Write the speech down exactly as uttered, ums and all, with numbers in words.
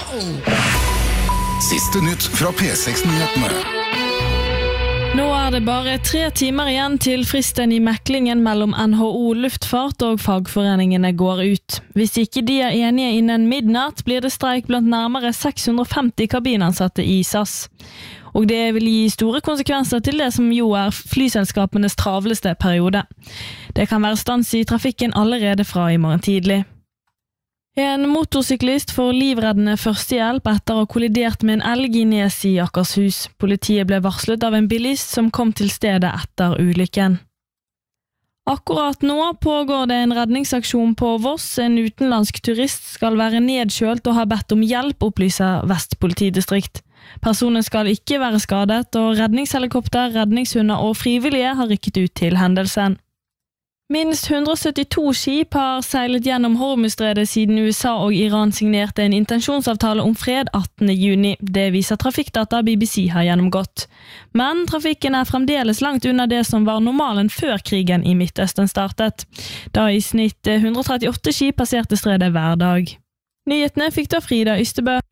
Siste nytt fra P seks-nyhetene. Nå er det bare tre timer igjen til fristen i meklingen mellom N H O Luftfart og fagforeningene går ut. Hvis ikke de er enige innen midnatt, blir det streik blant nærmere seks hundre og femti kabinansatte i S A S. Og det vil gi store konsekvenser til det som jo er flyselskapenes travleste periode. Det kan være stans i trafikken allerede fra i morgen tidlig. En motorsyklist får livreddende førstehjelp etter å ha kollidert med en elg i Nes i Akershus. Politiet ble varslet av en bilist som kom til stedet etter ulykken. Akkurat nå pågår det en redningsaksjon på Voss. En utenlandsk turist skal være nedkjølt og ha bedt om hjelp, opplyser Vest politidistrikt. Personen skal ikke være skadet, og redningshelikopter, redningshunder og frivillige har rykket ut til hendelsen. Minst hundre og syttito skip har seilet gjennom Hormuzstredet siden U S A og Iran signerte en intensjonsavtale om fred attende juni. Det viser trafikkdata B B C har gjennomgått. Men trafikken er fremdeles langt unna det som var normalen før krigen i Midtøsten startet, da i snitt hundre og trettiåtte skip passerte stredet hver dag. Nyhetene fikk da Frida Ystebø.